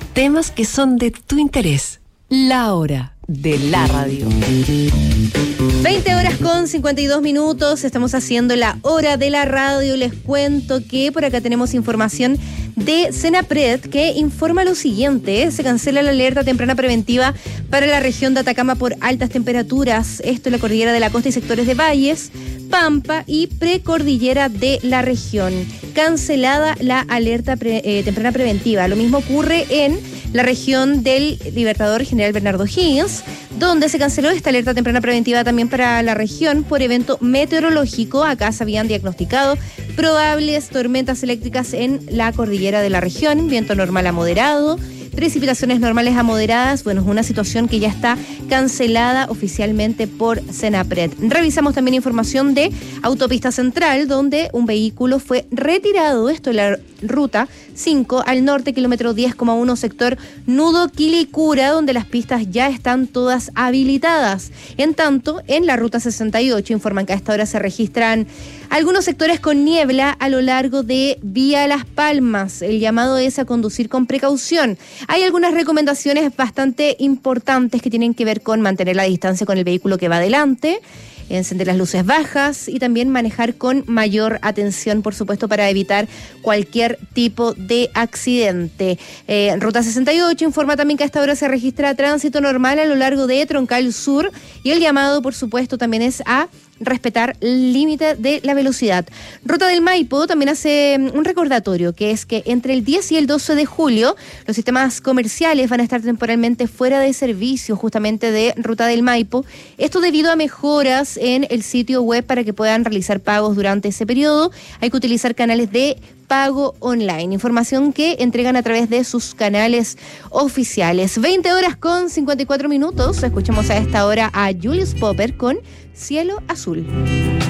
temas que son de tu interés. La hora de la radio. 20:52, estamos haciendo la hora de la radio. Les cuento que por acá tenemos información de Senapred que informa lo siguiente: se cancela la alerta temprana preventiva para la región de Atacama por altas temperaturas, esto en la cordillera de la costa y sectores de valles, Pampa y precordillera de la región. Cancelada la alerta temprana preventiva. Lo mismo ocurre en la región del Libertador General Bernardo Higgins, donde se canceló esta alerta temprana preventiva también para la región por evento meteorológico. Acá se habían diagnosticado probables tormentas eléctricas en la cordillera de la región, viento normal a moderado, precipitaciones normales a moderadas. Bueno, es una situación que ya está cancelada oficialmente por Senapred. Revisamos también información de Autopista Central, donde un vehículo fue retirado, esto en la ruta 5 al norte, kilómetro 10,1, sector Nudo Quilicura, donde las pistas ya están todas habilitadas. En tanto, en la ruta 68 informan que a esta hora se registran algunos sectores con niebla a lo largo de Vía Las Palmas. El llamado es a conducir con precaución. Hay algunas recomendaciones bastante importantes que tienen que ver con mantener la distancia con el vehículo que va adelante, encender las luces bajas y también manejar con mayor atención, por supuesto, para evitar cualquier tipo de accidente. Ruta 68 informa también que a esta hora se registra tránsito normal a lo largo de Troncal Sur y el llamado, por supuesto, también es a respetar el límite de la velocidad. Ruta del Maipo también hace un recordatorio, que es que entre el 10 y el 12 de julio los sistemas comerciales van a estar temporalmente fuera de servicio justamente de Ruta del Maipo. Esto debido a mejoras en el sitio web para que puedan realizar pagos durante ese periodo. Hay que utilizar canales de pago online, información que entregan a través de sus canales oficiales. 20:54. Escuchemos a esta hora a Julius Popper con Cielo Azul.